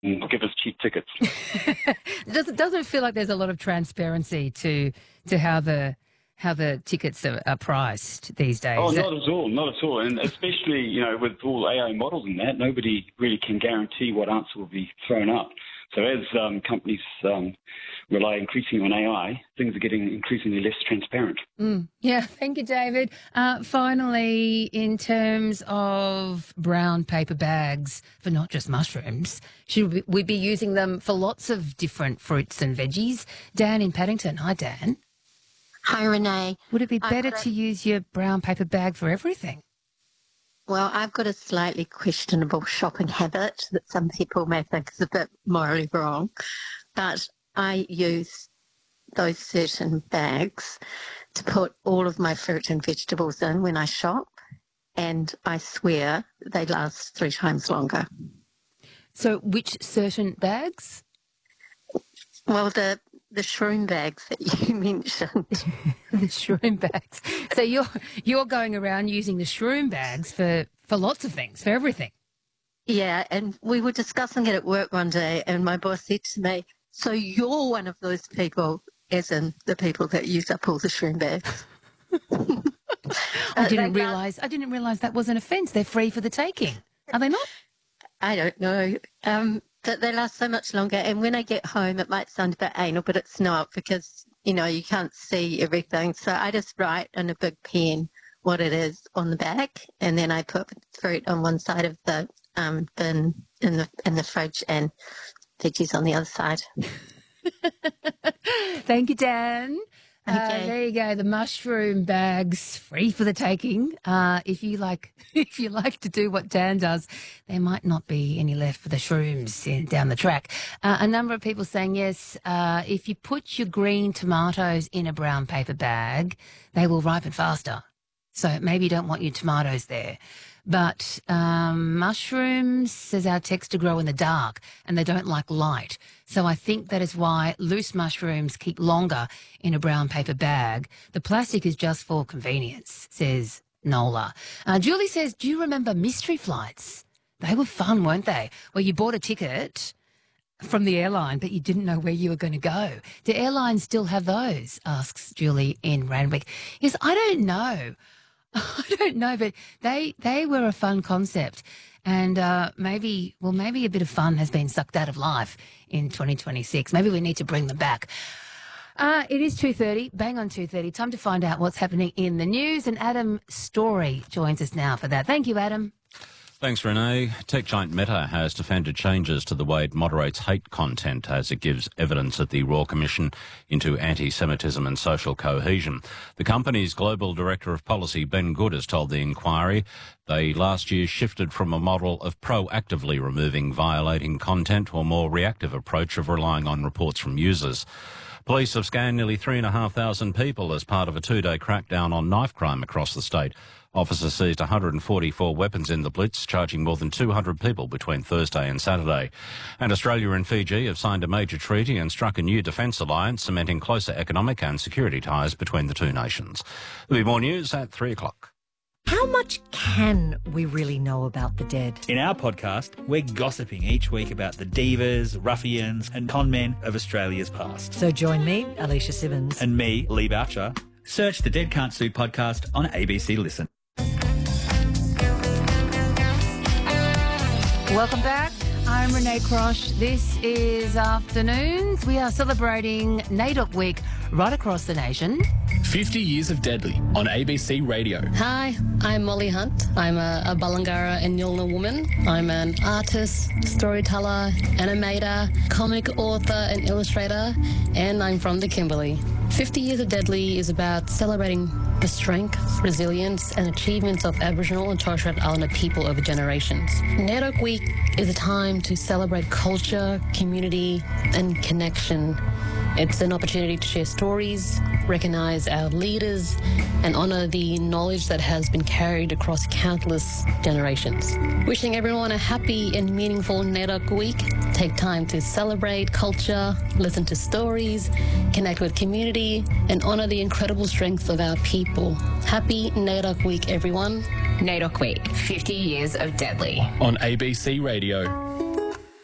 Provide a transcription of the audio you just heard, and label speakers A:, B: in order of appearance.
A: give us cheap tickets.
B: It doesn't feel like there's a lot of transparency to how the tickets are priced these days.
A: Oh, not at all. And especially, with all AI models and that, nobody really can guarantee what answer will be thrown up. So as companies rely increasingly on AI, things are getting increasingly less transparent.
B: Yeah, thank you, David. Finally, in terms of brown paper bags for not just mushrooms, should we be using them for lots of different fruits and veggies? Dan in Paddington. Hi, Dan.
C: Hi, Renee.
B: Would it be better to use your brown paper bag for everything?
C: Well, I've got a slightly questionable shopping habit that some people may think is a bit morally wrong, but I use those certain bags to put all of my fruit and vegetables in when I shop, and I swear they last 3 times longer.
B: So which certain bags?
C: Well, the shroom bags that you mentioned.
B: The shroom bags. So you're going around using the shroom bags for lots of things, for everything.
C: Yeah, and we were discussing it at work one day, and my boss said to me, "So you're one of those people," as in the people that use up all the shroom bags.
B: I didn't realise that was an offence. They're free for the taking. Are they not?
C: I don't know. But they last so much longer, and when I get home, it might sound a bit anal, but it's not, because, you can't see everything. So I just write in a big pen what it is on the back, and then I put fruit on one side of the bin in the fridge and veggies on the other side.
B: Thank you, Dan.
C: Okay.
B: There you go. The mushroom bags, free for the taking. If you like to do what Dan does, there might not be any left for the shrooms down the track. A number of people saying yes. If you put your green tomatoes in a brown paper bag, they will ripen faster. So maybe you don't want your tomatoes there. But mushrooms, says our texter, grow in the dark and they don't like light. So I think that is why loose mushrooms keep longer in a brown paper bag. The plastic is just for convenience, says Nola. Julie says, do you remember mystery flights? They were fun, weren't they? Where you bought a ticket from the airline, but you didn't know where you were going to go. Do airlines still have those? Asks Julie in Randwick. Yes, I don't know. I don't know, but they were a fun concept. And maybe a bit of fun has been sucked out of life in 2026. Maybe we need to bring them back. It is 2:30, bang on 2:30. Time to find out what's happening in the news. And Adam Story joins us now for that. Thank you, Adam.
D: Thanks, Renee. Tech giant Meta has defended changes to the way it moderates hate content as it gives evidence at the Royal Commission into anti-Semitism and social cohesion. The company's global director of policy, Ben Good, has told the inquiry they last year shifted from a model of proactively removing violating content to a more reactive approach of relying on reports from users. Police have scanned nearly 3,500 people as part of a 2-day crackdown on knife crime across the state. Officers seized 144 weapons in the blitz, charging more than 200 people between Thursday and Saturday. And Australia and Fiji have signed a major treaty and struck a new defence alliance, cementing closer economic and security ties between the two nations. There'll be more news at 3 o'clock.
E: How much can we really know about the dead?
F: In our podcast, we're gossiping each week about the divas, ruffians and con men of Australia's past.
E: So join me, Alicia Simmons.
F: And me, Lee Boucher. Search the Dead Can't Sue podcast on ABC Listen.
B: Welcome back. I'm Renee Crosh. This is Afternoons. We are celebrating NAIDOC Week right across the nation.
G: 50 Years of Deadly on ABC Radio.
H: Hi, I'm Molly Hunt. I'm a Balangara and Yolngu woman. I'm an artist, storyteller, animator, comic author and illustrator, and I'm from the Kimberley. 50 Years of Deadly is about celebrating the strength, resilience and achievements of Aboriginal and Torres Strait Islander people over generations. NAIDOC Week is a time to celebrate culture, community and connection. It's an opportunity to share stories, recognise our leaders and honour the knowledge that has been carried across countless generations. Wishing everyone a happy and meaningful NAIDOC Week. Take time to celebrate culture, listen to stories, connect with community and honour the incredible strengths of our people. Happy NAIDOC Week, everyone.
I: NAIDOC Week, 50 Years of Deadly.
G: On ABC Radio.